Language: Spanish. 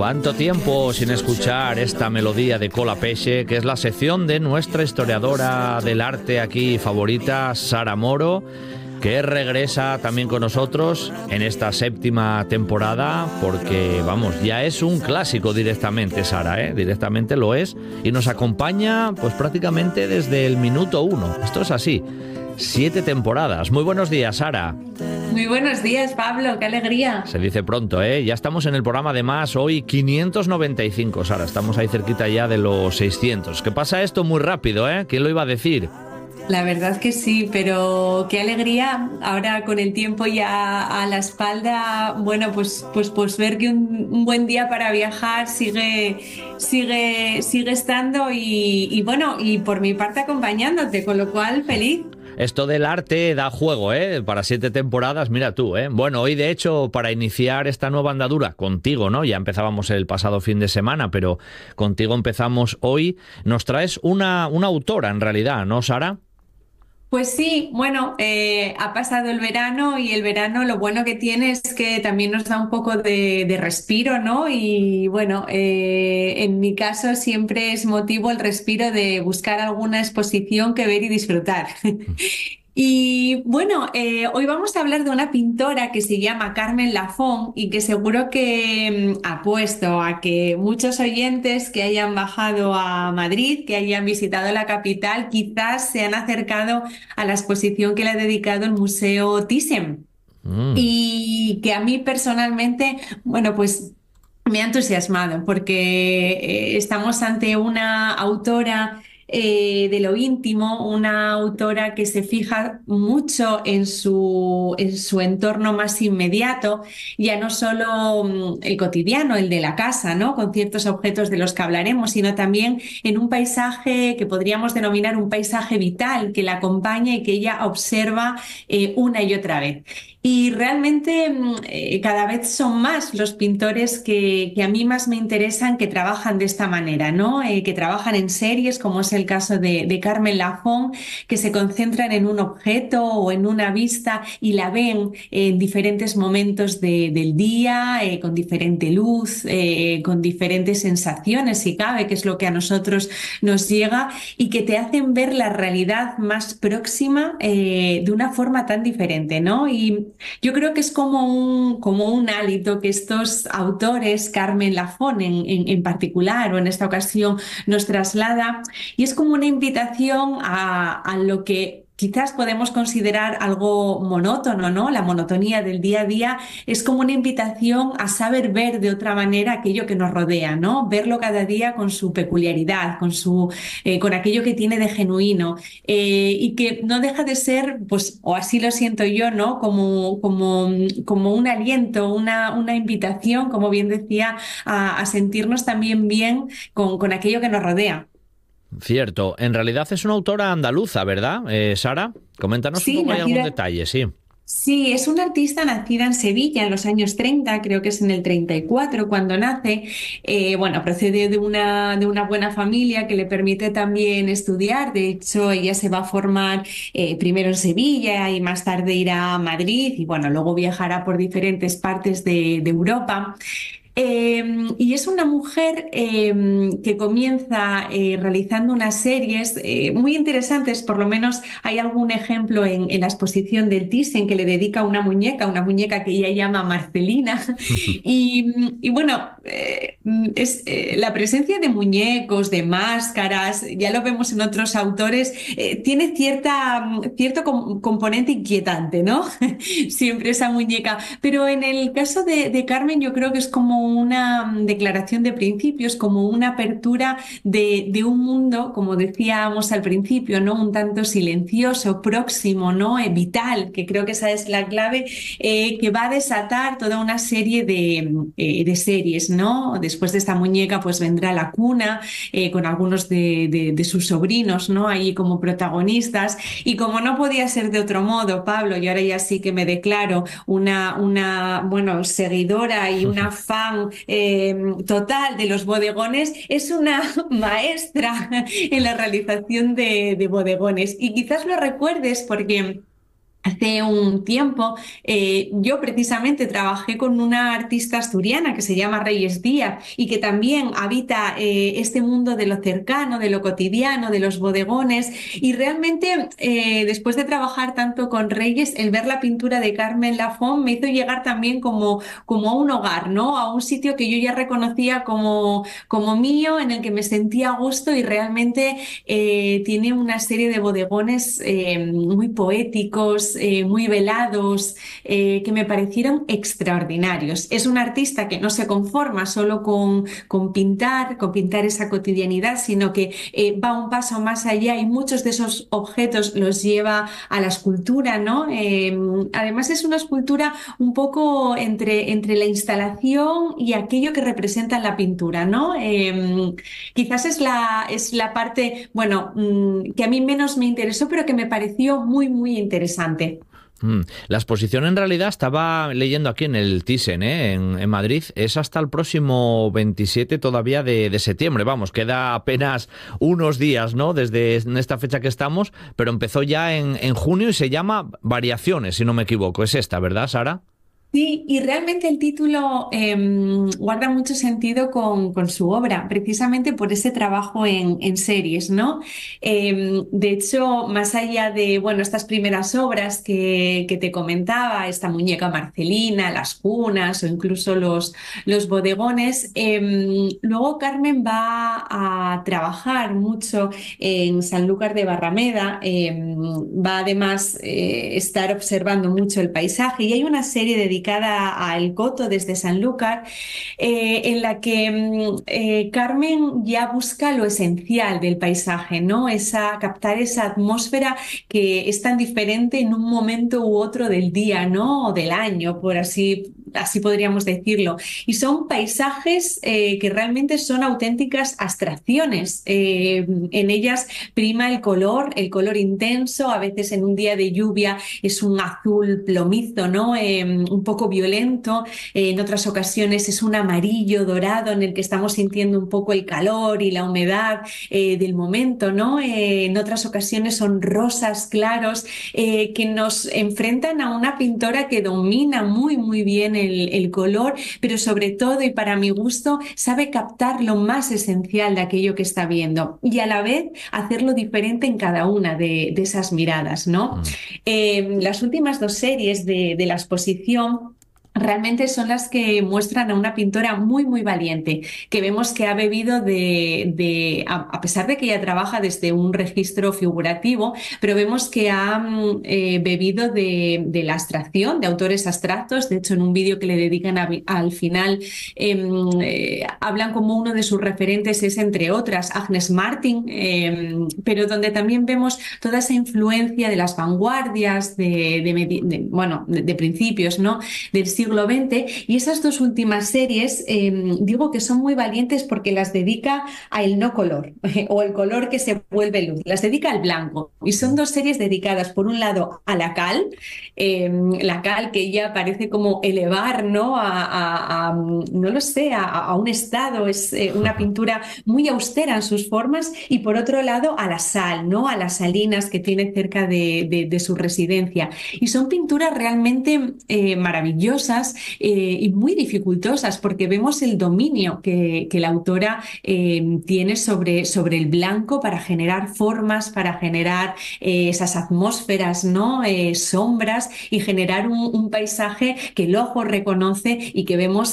¿Cuánto tiempo sin escuchar esta melodía de Cola Peche, que es la sección de nuestra historiadora del arte aquí favorita, Sara Moro, que regresa también con nosotros en esta 7ª temporada, porque, vamos, ya es un clásico directamente, Sara, ¿eh? Directamente lo es, y nos acompaña pues prácticamente desde el minuto 1. Esto es así, 7 temporadas. Muy buenos días, Sara. Muy buenos días, Pablo, qué alegría. Se dice pronto, ¿eh? Ya estamos en el programa, además, hoy 595, Sara. Estamos ahí cerquita ya de los 600. Que pasa esto muy rápido, ¿eh? ¿Quién lo iba a decir? La verdad que sí, pero qué alegría ahora con el tiempo ya a la espalda, bueno, pues ver que un buen día para viajar sigue estando y bueno, y por mi parte acompañándote, con lo cual feliz. Esto del arte da juego, ¿eh? Para 7 temporadas, mira tú, ¿eh? Bueno, hoy de hecho, para iniciar esta nueva andadura, contigo, ¿no? Ya empezábamos el pasado fin de semana, pero contigo empezamos hoy. Nos traes una autora, en realidad, ¿no, Sara? Pues sí, bueno, ha pasado el verano y el verano lo bueno que tiene es que también nos da un poco de respiro, ¿no? Y bueno, en mi caso siempre es motivo el respiro de buscar alguna exposición que ver y disfrutar. Y bueno, hoy vamos a hablar de una pintora que se llama Carmen Lafón y que seguro que apuesto a que muchos oyentes que hayan bajado a Madrid, que hayan visitado la capital, quizás se han acercado a la exposición que le ha dedicado el Museo Thyssen. Y que a mí personalmente, bueno, pues me ha entusiasmado porque estamos ante una autora de lo íntimo, una autora que se fija mucho en su entorno más inmediato, ya no solo el cotidiano, el de la casa, ¿no? Con ciertos objetos de los que hablaremos, sino también en un paisaje que podríamos denominar un paisaje vital que la acompaña y que ella observa una y otra vez. Y realmente cada vez son más los pintores que a mí más me interesan que trabajan de esta manera, ¿no? Que trabajan en series, como es el caso de Carmen Lafón, que se concentran en un objeto o en una vista y la ven en diferentes momentos del día, con diferente luz, con diferentes sensaciones, si cabe, que es lo que a nosotros nos llega, y que te hacen ver la realidad más próxima de una forma tan diferente, ¿no? Y yo creo que es como un hálito que estos autores, Carmen Lafón en particular, o en esta ocasión, nos traslada, y es como una invitación a lo que quizás podemos considerar algo monótono, ¿no? La monotonía del día a día es como una invitación a saber ver de otra manera aquello que nos rodea, ¿no? Verlo cada día con su peculiaridad, con aquello que tiene de genuino, y que no deja de ser, pues, o así lo siento yo, ¿no? Como un aliento, una invitación, como bien decía, a sentirnos también bien con aquello que nos rodea. Cierto. En realidad es una autora andaluza, ¿verdad, Sara? Coméntanos un Sí, poco, hay algún nacida. detalle, sí. Sí, es una artista nacida en Sevilla en los años 30, creo que es en el 34 cuando nace. Bueno, procede de una buena familia que le permite también estudiar. De hecho, ella se va a formar primero en Sevilla y más tarde irá a Madrid y bueno, luego viajará por diferentes partes de Europa. Y es una mujer que comienza realizando unas series muy interesantes, por lo menos hay algún ejemplo en la exposición del Thyssen que le dedica una muñeca que ella llama Marcelina. Y bueno, la presencia de muñecos, de máscaras, ya lo vemos en otros autores, tiene cierto componente inquietante, ¿no? Siempre esa muñeca. Pero en el caso de Carmen, yo creo que es como una declaración de principios, como una apertura de un mundo, como decíamos al principio, ¿no? Un tanto silencioso, próximo, ¿no? Vital, que creo que esa es la clave, que va a desatar toda una serie de series, ¿no? Después de esta muñeca, pues vendrá La Cuna, con algunos de sus sobrinos, ¿no? Ahí como protagonistas. Y como no podía ser de otro modo, Pablo, y ahora ya sí que me declaro bueno, seguidora y una fan total de los bodegones, es una maestra en la realización de bodegones. Y quizás lo recuerdes porque Hace un tiempo, yo precisamente trabajé con una artista asturiana que se llama Reyes Díaz y que también habita este mundo de lo cercano, de lo cotidiano, de los bodegones. Y realmente, después de trabajar tanto con Reyes, el ver la pintura de Carmen Lafón me hizo llegar también como a un hogar, ¿no? A un sitio que yo ya reconocía como mío, en el que me sentía a gusto y realmente tiene una serie de bodegones muy poéticos, muy velados, que me parecieron extraordinarios. Es un artista que no se conforma solo con pintar esa cotidianidad, sino que va un paso más allá y muchos de esos objetos los lleva a la escultura, ¿no? Además es una escultura un poco entre la instalación y aquello que representa la pintura, ¿no? Quizás es la parte, bueno, que a mí menos me interesó, pero que me pareció muy, muy interesante. La exposición en realidad estaba leyendo aquí en el Thyssen, en Madrid, es hasta el próximo 27 todavía de septiembre. Vamos, queda apenas unos días, ¿no? Desde esta fecha que estamos, pero empezó ya en junio y se llama Variaciones, si no me equivoco. Es esta, ¿verdad, Sara? Sí, y realmente el título guarda mucho sentido con su obra, precisamente por ese trabajo en series, ¿no? De hecho, más allá de, bueno, estas primeras obras que te comentaba, esta muñeca Marcelina, las cunas o incluso los bodegones, luego Carmen va a trabajar mucho en Sanlúcar de Barrameda, va además estar observando mucho el paisaje y hay una serie dedicada al Coto desde Sanlúcar, en la que Carmen ya busca lo esencial del paisaje, ¿no? Captar esa atmósfera que es tan diferente en un momento u otro del día, ¿no? O del año, por así podríamos decirlo. Y son paisajes que realmente son auténticas abstracciones. En ellas prima el color intenso, a veces en un día de lluvia es un azul plomizo, ¿no? Un poco violento, en otras ocasiones es un amarillo dorado en el que estamos sintiendo un poco el calor y la humedad del momento, ¿no? En otras ocasiones son rosas claros que nos enfrentan a una pintora que domina muy, muy bien el color, pero sobre todo, y para mi gusto, sabe captar lo más esencial de aquello que está viendo y a la vez hacerlo diferente en cada una de esas miradas, ¿no? Mm. Las últimas dos series de la exposición realmente son las que muestran a una pintora muy, muy valiente, que vemos que ha bebido a pesar de que ella trabaja desde un registro figurativo, pero vemos que ha bebido de la abstracción, de autores abstractos. De hecho, en un vídeo que le dedican al final, hablan como uno de sus referentes es, entre otras, Agnes Martin, pero donde también vemos toda esa influencia de las vanguardias, bueno, de principios, ¿no? Del siglo XX, y esas dos últimas series digo que son muy valientes porque las dedica al no color o el color que se vuelve luz, las dedica al blanco y son dos series dedicadas por un lado a la cal que ya parece como elevar, ¿no? No lo sé, a un estado, es una pintura muy austera en sus formas, y por otro lado a la sal, ¿no? A las salinas que tiene cerca de su residencia, y son pinturas realmente maravillosas y muy dificultosas porque vemos el dominio que la autora tiene sobre el blanco para generar formas, para generar esas atmósferas, ¿no? Sombras, y generar un paisaje que el ojo reconoce y que vemos